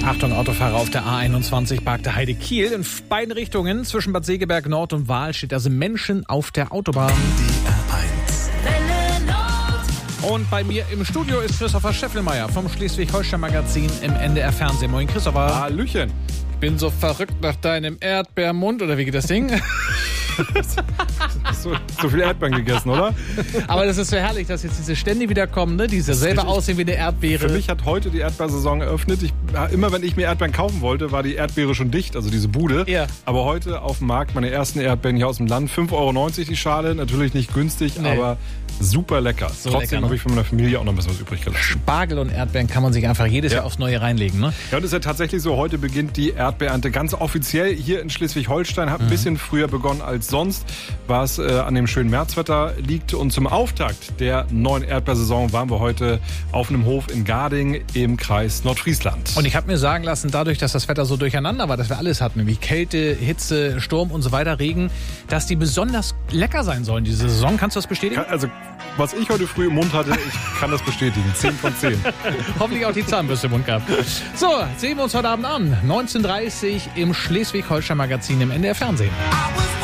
Achtung, Autofahrer auf der A21 parkte Heide Kiel. In beiden Richtungen zwischen Bad Segeberg Nord und Wahl steht also Menschen auf der Autobahn. Und bei mir im Studio ist Christopher Scheffelmeier vom Schleswig-Holstein-Magazin im NDR Fernsehen. Moin Christopher. Hallöchen. Ich bin so verrückt nach deinem Erdbeermund, oder wie geht das Ding? So viel Erdbeeren gegessen, oder? Aber das ist so herrlich, dass jetzt diese Stände wieder kommen, ne? Die selber aussehen wie eine Erdbeere. Für mich hat heute die Erdbeersaison eröffnet. Immer wenn ich mir Erdbeeren kaufen wollte, war die Erdbeere schon dicht, also diese Bude. Ja. Aber heute auf dem Markt meine ersten Erdbeeren hier aus dem Land. 5,90 Euro die Schale, natürlich nicht günstig, aber super lecker. So Trotzdem lecker, ne? habe ich von meiner Familie auch noch ein bisschen was übrig gelassen. Spargel und Erdbeeren kann man sich einfach jedes Jahr aufs Neue reinlegen, ne? Ja, und es ist ja tatsächlich so, heute beginnt die Erdbeerernte ganz offiziell hier in Schleswig-Holstein. Hat ein bisschen früher begonnen als sonst, was an dem schönen Märzwetter liegt. Und zum Auftakt der neuen Erdbeersaison waren wir heute auf einem Hof in Garding im Kreis Nordfriesland. Und ich habe mir sagen lassen, dadurch, dass das Wetter so durcheinander war, dass wir alles hatten, wie Kälte, Hitze, Sturm und so weiter, Regen, dass die besonders lecker sein sollen, diese Saison. Kannst du das bestätigen? Also, was ich heute früh im Mund hatte, ich kann das bestätigen. 10 von 10. Hoffentlich auch die Zahnbürste im Mund gehabt. So, sehen wir uns heute Abend an. 19:30 im Schleswig-Holstein-Magazin im NDR Fernsehen.